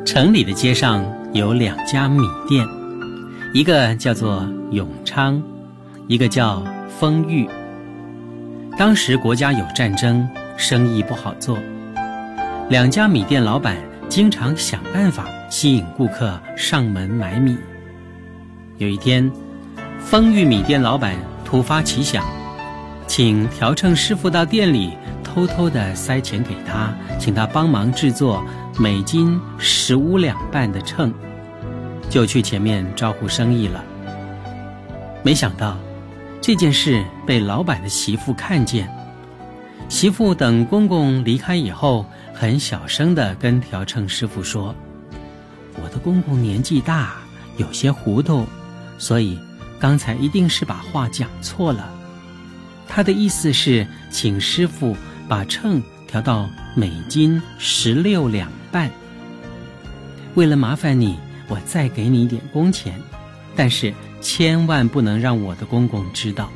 城里的街上有2家米店，一个叫做永昌，一个叫丰裕。当时国家有战争，生意不好做，2家米店老板经常想办法吸引顾客上门买米。有一天，丰裕米店老板突发奇想，请调秤师傅到店里偷偷地塞钱给他，请他帮忙制作每斤15两半的秤，就去前面招呼生意了。没想到这件事被老板的媳妇看见，媳妇等公公离开以后，很小声地跟调秤师傅说：“我的公公年纪大，有些糊涂，所以刚才一定是把话讲错了。他的意思是请师傅把秤调到每斤16两半。为了麻烦你，我再给你一点工钱，但是千万不能让我的公公知道。”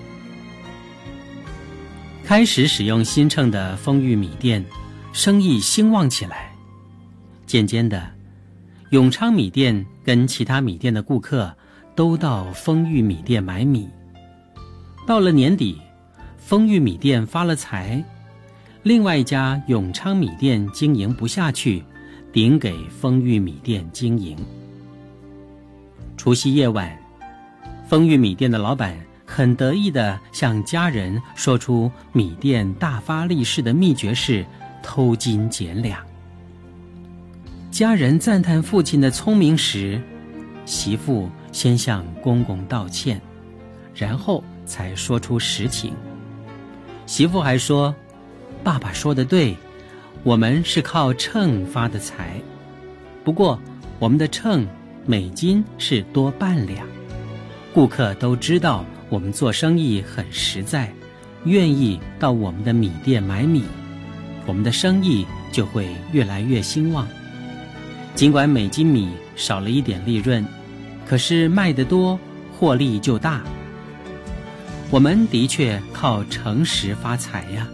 开始使用新秤的丰裕米店生意兴旺起来，渐渐的，永昌米店跟其他米店的顾客都到丰裕米店买米。到了年底，丰裕米店发了财，另外一家永昌米店经营不下去，顶给丰裕米店经营。除夕夜晚，丰裕米店的老板很得意地向家人说出米店大发利市的秘诀是偷斤减两。家人赞叹父亲的聪明时，媳妇先向公公道歉，然后才说出实情。媳妇还说：“爸爸说得对，我们是靠秤发的财，不过我们的秤每斤是多半两，顾客都知道我们做生意很实在，愿意到我们的米店买米，我们的生意就会越来越兴旺。尽管每斤米少了一点利润，可是卖得多，获利就大。我们的确靠诚实发财呀。”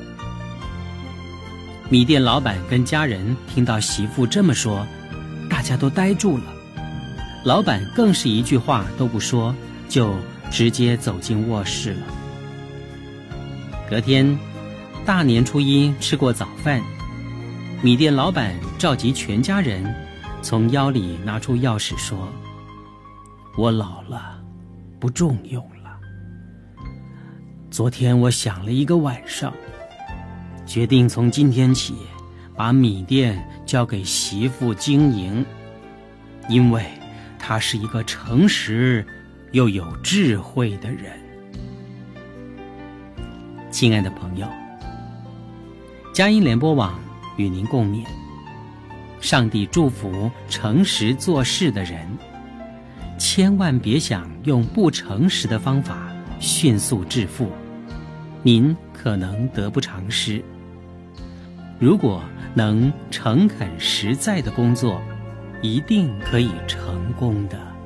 米店老板跟家人听到媳妇这么说，大家都呆住了。老板更是一句话都不说，就直接走进卧室了。隔天，大年初一吃过早饭，米店老板召集全家人，从腰里拿出钥匙说：“我老了，不中用了。昨天我想了一个晚上，决定从今天起把米店交给媳妇经营，因为她是一个诚实又有智慧的人。”亲爱的朋友，佳音联播网与您共勉，上帝祝福诚实做事的人，千万别想用不诚实的方法迅速致富，您可能得不偿失。如果能诚恳实在的工作，一定可以成功的。